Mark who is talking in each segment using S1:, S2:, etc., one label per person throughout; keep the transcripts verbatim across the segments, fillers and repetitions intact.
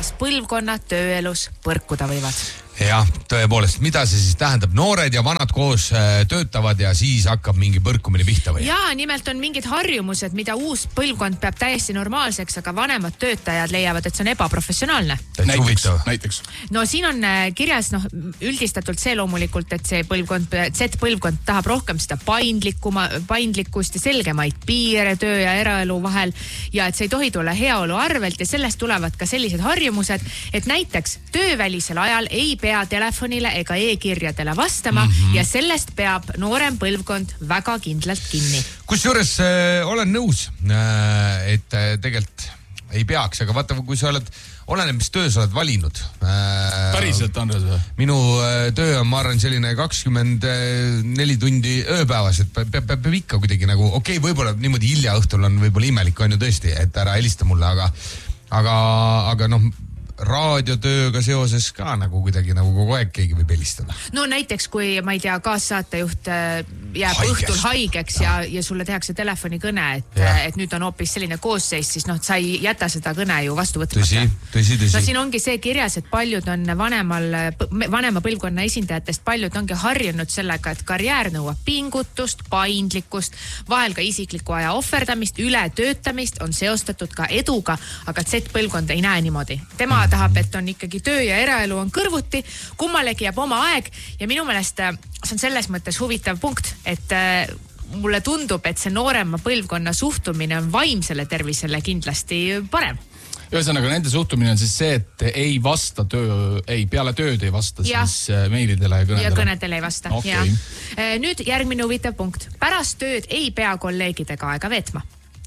S1: kuidas põlvkonnad tööelus põrkuda võivad.
S2: Jah, tõepoolest, mida see siis tähendab? Noored ja vanad koos töötavad ja siis hakkab mingi põrkumine pihta või?
S1: Jaa, nimelt on mingid harjumused, mida uus põlvkond peab täiesti normaalseks, aga vanemad töötajad leiavad, et see on ebaprofessionaalne.
S2: Näiteks,
S3: näiteks.
S1: No siin on kirjas noh, üldistatult see loomulikult, et see põlvkond, Z-põlvkond tahab rohkem seda paindlikuma, paindlikkust ja selgemaid piire töö ja eraelu vahel ja et see ei tohi tulla heaolu arvelt ja sellest tulevad ka sellised harjumused, et näiteks töövälisel ajal ei pea telefonile ega e-kirjadele vastama mm -hmm. ja sellest peab noorem põlvkond väga kindlalt kinni.
S2: Kusjuures äh, olen nõus, äh, et äh, tegelikult ei peaks, aga vaata, kui sa oled, oleneb, mis töö sa oled valinud. Äh,
S3: Päriselt, Andres või?
S2: Minu äh, töö on, ma arvan, selline kakskümmend neli tundi ööpäevas, et peab, peab, peab ikka kuidagi nagu, okei, okay, võib-olla niimoodi hilja õhtul on võib-olla imelik, on ju tõesti, et ära helista mulle, aga, aga, aga noh, raadiotööga seoses ka nagu kuidagi nagu kogu aeg keegi võib helistada.
S1: No näiteks, kui ma ei tea, kaassaatejuht jääb Haigest. õhtul haigeks ja, ja sulle tehakse telefonikõne, et, et nüüd on hoopis selline koosseis, siis noh, sa ei jäta seda kõne ju vastu võtmata.
S2: Tõsi, tõsi, tõsi.
S1: No siin ongi see kirjas, et paljud on vanemal, vanema põlvkonna esindajatest, paljud ongi harjunud sellega, et karjäär nõuab pingutust, paindlikkust, vahel ka isikliku aja ohverdamist, ületöötamist, on seostatud ka eduga, aga Z-põlvkond ei näe niimoodi. Tema tahab, et on ikkagi töö ja eraelu on kõrvuti, kummalegi jääb oma aeg ja minu meelest see on selles mõttes huvitav punkt, et mulle tundub, et see noorema põlvkonna suhtumine on vaimsele tervisele kindlasti parem.
S3: Ühesõnaga, nende suhtumine on siis see, et ei vasta töö, ei, peale tööd ei vasta ja. siis meilidele ja kõnedele.
S1: Ja kõnedele ei vasta,
S3: okay.
S1: ja. Nüüd järgmine huvitav punkt. Pärast tööd ei pea kolleegidega aega veetma.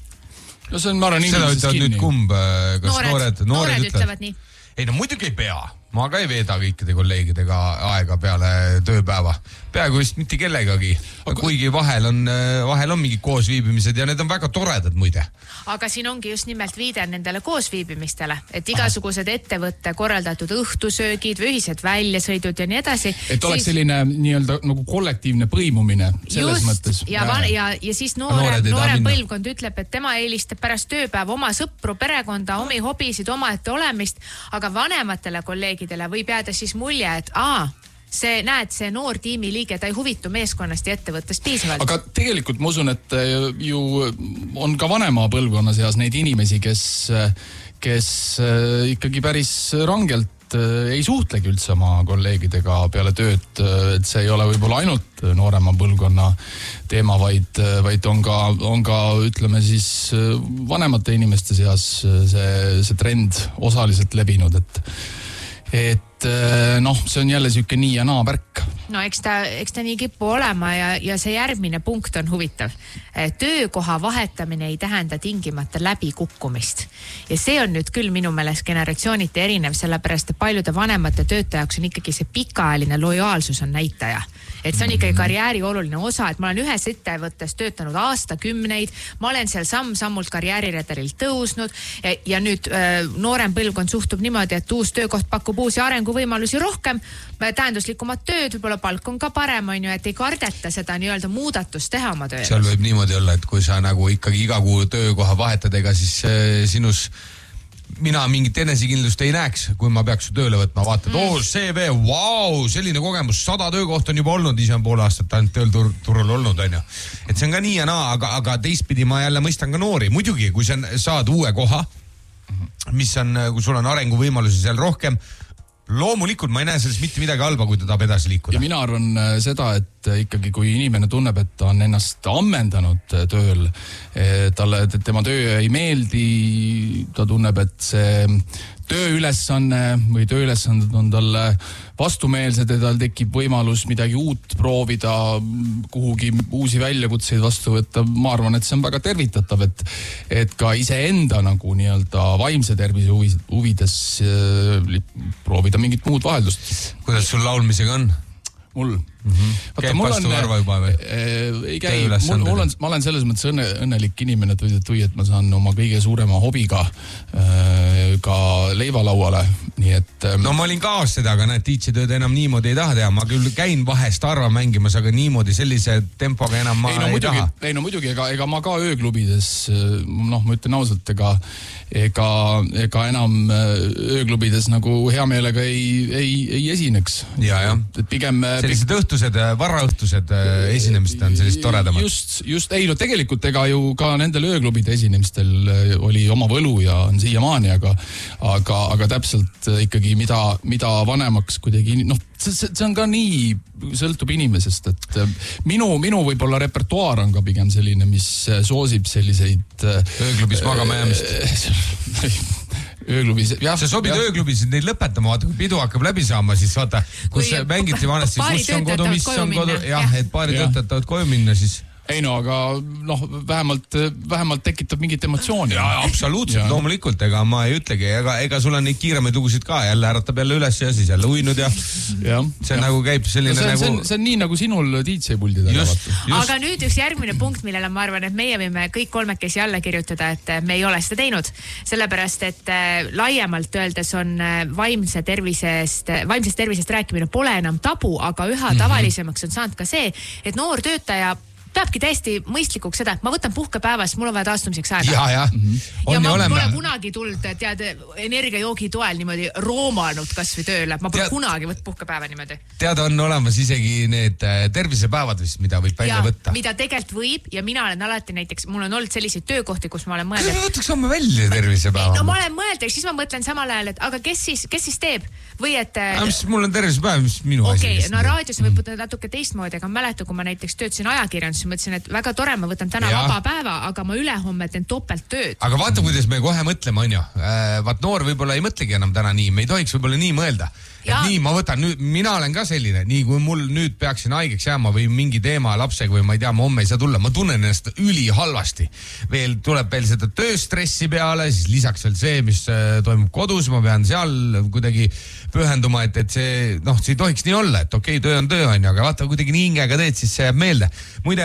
S3: No see on, ma arvan,
S2: seda ütlevad nüüd kumb, kas noored, noored,
S1: noored ütlevad nii.
S2: Ei no muidugi ei pea. Ma ka ei veeda kõikide kolleegidega aega peale tööpäeva. Peaaegu vist mitte kellegagi. Aga... Kuigi vahel on, vahel on mingid koosviibimised ja need on väga toredad muide.
S1: Aga siin ongi just nimelt viide nendele koosviibimistele, et igasugused ettevõtte korraldatud õhtusöögid või ühised väljasõidud ja nii edasi.
S3: Et oleks siis... selline nii-öelda nagu kollektiivne põimumine selles
S1: just,
S3: mõttes.
S1: Ja, van, ja, ja siis noorem, noorem põlvkond ütleb, et tema eelistab pärast tööpäeva oma sõpru, perekonda, omi hobisid, omaette olemist, aga vanematele kolleegidele võib jääda siis mulje, et aa, see, näed, see noor tiimi liige, ta ei huvitu meeskonnast ja ettevõttest piisavalt.
S3: Aga tegelikult ma usun, et ju on ka vanema põlvkonna seas neid inimesi, kes, kes ikkagi päris rangelt ei suhtlegi üldse oma kolleegidega peale tööd, et see ei ole võib-olla ainult noorema põlvkonna teema, vaid, vaid on ka, on ka, ütleme siis vanemate inimeste seas see, see trend osaliselt levinud, et et noh, see on jälle siuke nii ja naa värk.
S1: No eks ta, eks ta nii kippu olema ja, ja see järgmine punkt on huvitav. Töökoha vahetamine ei tähenda tingimata läbikukkumist. Ja see on nüüd küll minu meelest generatsiooniti erinev, sellepärast et paljude vanemate töötajaks on ikkagi see pikaajaline lojaalsus on näitaja. Et see on ikkagi karjääri oluline osa, et ma olen ühes ettevõttes töötanud aastakümneid, ma olen seal samm-sammult karjääriredelil tõusnud ja, ja nüüd äh, noorem põlvkond suhtub niimoodi, et uus töökoht pakub uusi arenguvõimalusi rohkem, tähenduslikumat tööd, võib-olla palk on ka parem, on ju, et ei kardeta seda nii-öelda muudatust teha oma tööl.
S2: Seal võib niimoodi olla, et kui sa nagu ikkagi iga kuu töökoha vahetad, ega siis äh, sinus mina mingit enesekindlust ei näeks, kui ma peaks su tööle võtma, vaatad, mm. oo, C V, vau, selline kogemus, sada töökoht on juba olnud, ise on pool aastat ainult tööl turul olnud, on ju. Et see on ka nii ja naa, aga, aga teistpidi ma jälle mõistan ka noori. Muidugi, kui sa saad uue koha, mis on, kui sul on arenguvõimalusi seal rohkem, loomulikult ma ei näe sellest mitte midagi halba, kui ta tahab edasi liikuda.
S3: Ja mina arvan seda, et ikkagi kui inimene tunneb, et ta on ennast ammendanud tööl, talle, tema töö ei meeldi, ta tunneb, et see tööülesanne või tööülesanded on talle vastumeelsed ja tal tekib võimalus midagi uut proovida, kuhugi uusi väljakutseid vastu võtta. Ma arvan, et see on väga tervitatav, et, et ka iseenda nagu nii-öelda vaimse tervise huvides proovida mingit muud vaheldust.
S2: Kuidas sul laulmisega on?
S3: Mul.
S2: Mm-hmm. Käib vastu arva juba või?
S3: Ei käi. Mul, mul on, ma olen selles mõttes õnne, õnnelik inimene, et, et, või, et ma saan oma kõige suurema hobiga äh, ka leivalauale, nii et
S2: no ma olin ka aastaid, aga näed, D J tööd enam niimoodi ei taha teha, ma küll käin vahest harva mängimas, aga niimoodi sellise tempoga enam ma ei,
S3: no,
S2: ei
S3: muidugi,
S2: taha.
S3: Ei no muidugi, ega, ega ma ka ööklubides, noh, ma ütlen ausalt, ega, ega, ega enam ööklubides nagu hea meelega ei, ei, ei esineks.
S2: Ja, ja.
S3: Pigem
S2: sellised õhtused, varaõhtused esinemised on sellised toredamad.
S3: Just, just, ei no tegelikult ega ju ka nendel ööklubide esinemistel oli oma võlu ja on siiamaani, aga, aga, aga täpselt ikkagi mida, mida vanemaks kuidagi, noh, see, see on ka nii, sõltub inimesest, et minu, minu võib-olla repertuaar on ka pigem selline, mis soosib selliseid
S2: ööklubis magama jäämist.
S3: Ööklubis, jah.
S2: Sa sobid jah. Ööklubis neid lõpetama, vaata, kui pidu hakkab läbi saama, siis vaata, kus kui mängiti vanasti, kus on kodu, mis on kodu, jah, et paari töötajad koju minna, siis
S3: ei no, aga noh, vähemalt, vähemalt tekitab mingit emotsiooni.
S2: Ja, absoluutselt, ja. Loomulikult, ega ma ei ütlegi, ega, ega sul on neid kiiremaid lugusid ka, jälle äratab jälle üles ja siis jälle uinud ja, ja see ja. Nagu käib selline no, see, nagu... See on,
S3: see on nii nagu sinul D J-puldi taga.
S2: Just, just.
S1: Aga nüüd üks järgmine punkt, millele ma arvan, et meie võime kõik kolmekesi alla kirjutada, et me ei ole seda teinud. Sellepärast, et laiemalt öeldes on vaimse tervisest, vaimsest tervisest rääkimine pole enam tabu, aga üha mm-hmm. tavalisemaks on saanud ka see, et noor töötaja peabki täiesti mõistlikuks seda, et ma võtan puhkepäevas, mul on vaja taastumiseks aega.
S2: Ja, ja. Mm-hmm.
S1: ja ma pole kunagi tulnud, tead, energiajoogi toel niimoodi roomanud kas või tööle. Ma pole tead, kunagi võtt puhkepäeva niimoodi.
S2: Teada on olemas isegi need tervisepäevad vist, mida võib välja ja, võtta.
S1: Mida tegelikult võib ja mina olen alati näiteks, mul on olnud selliseid töökohti, kus ma olen mõelnud.
S2: Küll võtaks homme välja tervisepäeva.
S1: No ma olen mõelnud ja siis ma mõtlen samal ajal, et aga kes siis, kes siis teeb? Või et...
S2: Ja, mis mul on tervisepäev, mis minu
S1: okay,
S2: asi.
S1: No raadios võib võtta natuke teistmoodi, aga mäletan, kui ma näiteks töötasin ajakirjandus, mõtlesin, et väga tore, ma võtan täna ja. Vaba päeva, aga ma ülehomme teen topelt tööd.
S2: Aga vaata, kuidas me kohe mõtleme, on ju. Vaat noor võib-olla ei mõtlegi enam täna nii, me ei tohiks võib-olla nii mõelda. Et ja. Nii, ma võtan nüüd, mina olen ka selline, nii kui mul nüüd peaksin haigeks jääma või mingi teema lapsega või ma ei tea, ma homme ei saa tulla, ma tunnen ennast üli halvasti. Veel tuleb veel seda tööstressi peale, siis lisaks veel see, mis toimub kodus, ma pean seal kuidagi pühenduma, et, et see, noh, see ei tohiks nii olla, et okei, okay, töö on töö, on ju, aga vaata, kuidagi nii hingega teed, siis see jääb meelde. Muide,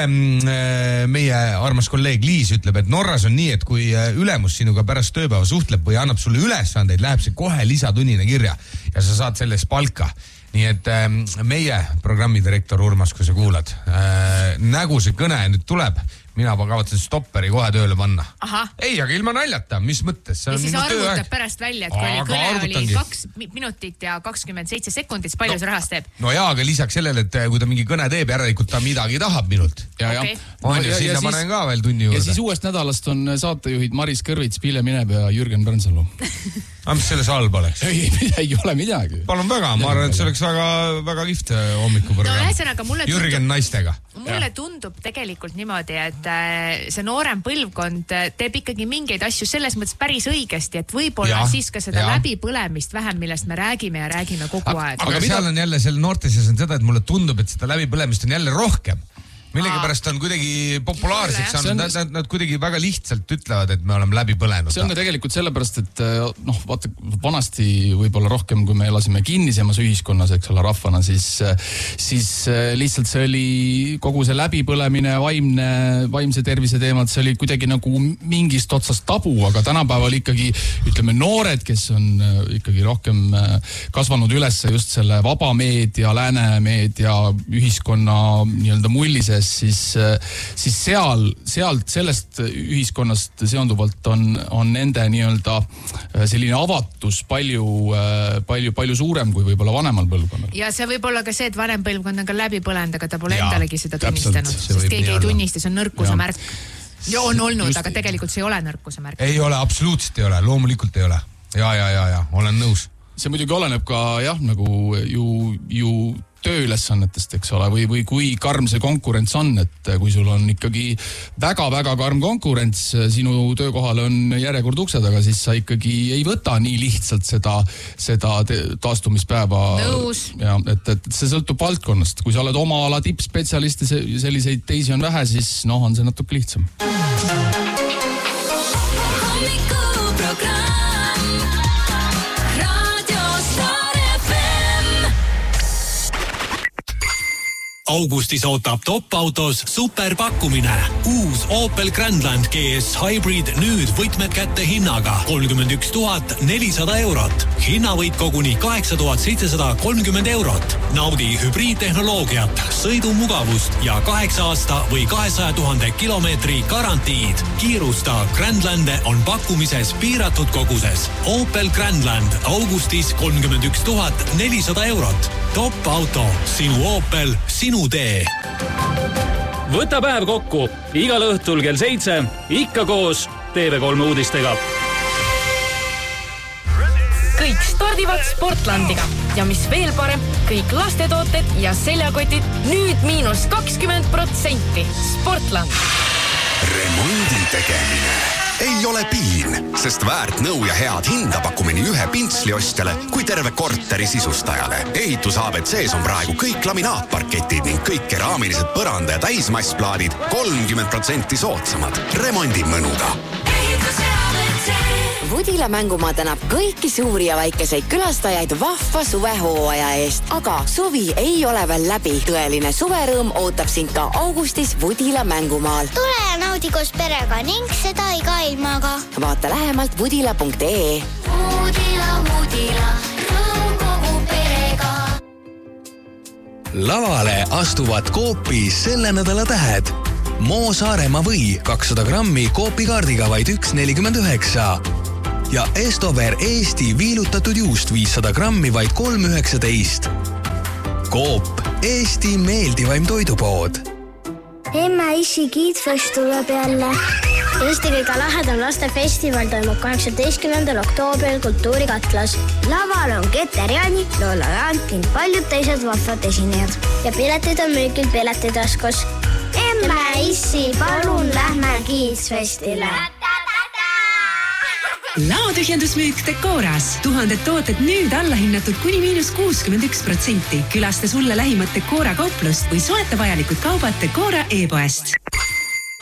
S2: meie armas kolleeg Liis ütleb, et Norras on nii, et kui ülemus sinuga pärast tööpäeva suhtleb või annab sulle ülesandeid, läheb see kohe lisatunnine kirja ja sa saad selles palka. Nii et äh, meie programmidirektor Urmas, kui sa kuulad, äh, nägu see kõne nüüd tuleb, mina kavatsen stopperi kohe tööle panna.
S1: Aha.
S2: Ei, aga ilma naljata, mis mõttes?
S1: Ja siis arvutab pärast välja, et kui oli kõne oli kaks minutit ja kakskümmend seitse sekundit, palju no, see rahast teeb?
S2: No jaa, aga lisaks sellele, et kui ta mingi kõne teeb, järelikult ta midagi tahab minult.
S3: Ja,
S1: okay.
S3: ja.
S2: On no, ju, sinna panen ka veel tunni juurde.
S3: Ja siis uuest nädalast on saatejuhid Maris Kõrvits, Pille Mineb ja Jürgen Pärnsalu.
S2: Aga mis selles halb oleks?
S3: Ei, ei ole midagi.
S2: Palun väga, ma arvan, et see oleks väga, väga kihvt hommikuprogramm.
S1: No ühesõnaga, mulle tundub,
S2: Jürgen naistega.
S1: Mulle tundub tegelikult niimoodi, et see noorem põlvkond teeb ikkagi mingeid asju selles mõttes päris õigesti, et võib-olla ja, siis ka seda ja. Läbipõlemist vähem, millest me räägime ja räägime kogu aeg.
S2: Aga, aga seal on jälle, seal noortes on seda, et mulle tundub, et seda läbipõlemist on jälle rohkem. Millegipärast on kuidagi populaarseks saanud, nad, nad, nad kuidagi väga lihtsalt ütlevad, et me oleme läbi põlenud.
S3: See on tegelikult sellepärast, et noh, vaata, vanasti võib-olla rohkem, kui me elasime kinnisemas ühiskonnas, eks ole, rahvana, siis, siis lihtsalt see oli kogu see läbipõlemine, vaimne, vaimse tervise teemad, see oli kuidagi nagu mingist otsast tabu, aga tänapäeval ikkagi, ütleme, noored, kes on ikkagi rohkem kasvanud üles just selle vaba meedia, lääne meedia, ühiskonna nii-öelda mullises, siis, siis seal, sealt sellest ühiskonnast seonduvalt on, on nende nii-öelda selline avatus palju, palju, palju suurem kui võib-olla vanemal põlvkonnal.
S1: Ja see võib olla ka see, et vanem põlvkond on ka läbi põlend, aga ta pole ja, endalegi seda tunnistanud, sest keegi ei tunnista, see on nõrkuse ja. Märk. Ja on olnud, just, aga tegelikult see ei ole nõrkuse märk.
S2: Ei ole, absoluutselt ei ole, loomulikult ei ole. Ja, ja, ja, ja, olen nõus.
S3: See muidugi oleneb ka jah, nagu ju, ju tööülesannetest, eks ole, või, või kui karm see konkurents on, et kui sul on ikkagi väga-väga karm konkurents, sinu töökohal on järjekord ukse taga, siis sa ikkagi ei võta nii lihtsalt seda, seda taastumispäeva.
S1: Nõus.
S3: Ja, et, et see sõltub valdkonnast. Kui sa oled oma ala tippspetsialiste, selliseid teisi on vähe, siis noh, on see natuke lihtsam.
S4: Augustis ootab top-autos superpakkumine. Uus Opel Grandland G S Hybrid nüüd võtmed kätte hinnaga kolmkümmend üks tuhat nelisada eurot. Hinnavõit koguni kaheksa tuhat seitsesada kolmkümmend eurot. Naudi hübriidtehnoloogiat, sõidumugavust ja kaheksa aasta või kahesaja tuhande kilomeetri garantiid. Kiirusta, Grandlande on pakkumises piiratud koguses. Opel Grandland Augustis kolmkümmend üks tuhat nelisada eurot. Top auto, sinu Opel, sinu tee.
S5: Võta päev kokku igal õhtul kell seitse, ikka koos T V kolm uudistega.
S6: Kõik stardivad Sportlandiga ja mis veel parem, kõik lastetooted ja seljakotid nüüd miinus kakskümmend protsenti. Sportland.
S7: Remondi tegemine ei ole piin, sest väärt nõu ja head hinda pakkumine ühe pintsli ostjale kui terve korteri sisustajale. Ehitus A B C-s on praegu kõik laminaatparketid ning kõik keraamilised põranda ja täismassplaadid kolmkümmend protsenti soodsamad. Remondi mõnuga.
S8: Vodila mängumaa tänab kõiki suuri ja väikeseid külastajaid vahva suvehooaja eest, aga suvi ei ole veel läbi. Tõeline suverõõm ootab sind ka augustis Vodila mängumaal.
S9: Tule ja naudi koos perega ning seda iga ilmaga.
S8: Vaata lähemalt vodila punkt ee.
S9: Vodila, Vodila, rõõm kogu perega.
S10: Lavale astuvad Coopi selle nädala tähed. Moo Saaremaa või kakssada grammi Coopi kaardiga vaid üks nelikümmend üheksa. Ja Estover Eesti viilutatud juust viissada grammi vaid kolm üheksateist. Coop, Eesti meeldivaim toidupood.
S9: Emme Issi Kiidfest tuleb jälle. Eesti kõige lahedam lastefestival toimub kaheksateistkümnendal oktoobril Kultuurikatlas. Laval on Keter Jaani, Lola Jaant ning paljud teised vahvad esinejad. Ja piletid on müügil Piletitaskus. Emme Issi, palun lähme Kiidfestile.
S11: Laotühjendusmüük Decoras. Tuhanded tooted nüüd allahinnatud kuni miinus kuuskümmend üks protsenti. Külasta sulle lähimat Decora kauplust või soeta vajalikud kaubad Decora e-poest.